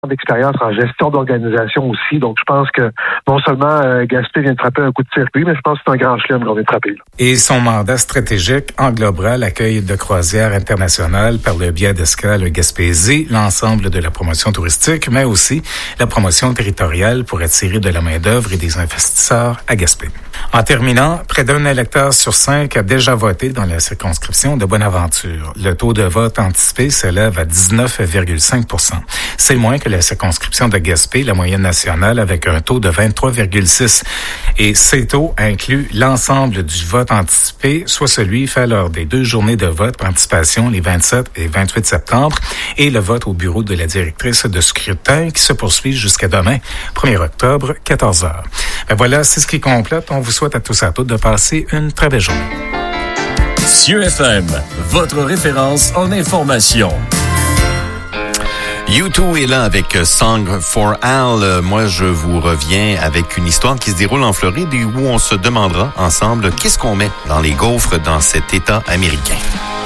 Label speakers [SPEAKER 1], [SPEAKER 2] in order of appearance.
[SPEAKER 1] d'expérience en gestion d'organisation aussi. Donc, je pense que non seulement Gaspé vient de frapper un coup de circuit, mais je pense que c'est un grand chelem qu'on vient de frapper. Là.
[SPEAKER 2] Et son mandat stratégique englobera l'accueil de croisières internationales par le biais d'Escale Gaspésie, l'ensemble de la promotion touristique, mais aussi la promotion territoriale pour attirer de la main-d'œuvre et des investisseurs à Gaspé. En terminant, près d'un électeur sur 5 a déjà voté dans la circonscription de Bonaventure. Le taux de vote anticipé s'élève à 19,5 %. C'est moins que la circonscription de Gaspé, la moyenne nationale, avec un taux de 23,6. Et ces taux incluent l'ensemble du vote anticipé, soit celui fait lors des 2 journées de vote par anticipation les 27 et 28 septembre, et le vote au bureau de la directrice de scrutin qui se poursuit jusqu'à demain, 1er octobre, 14 h. Ben voilà, c'est ce qui complète. On vous souhaite à tous et à toutes de passer une très belle journée.
[SPEAKER 3] Cieux FM, votre référence en information.
[SPEAKER 4] U2 est là avec Song for Al. Moi, je vous reviens avec une histoire qui se déroule en Floride et où on se demandera ensemble qu'est-ce qu'on met dans les gaufres dans cet État américain.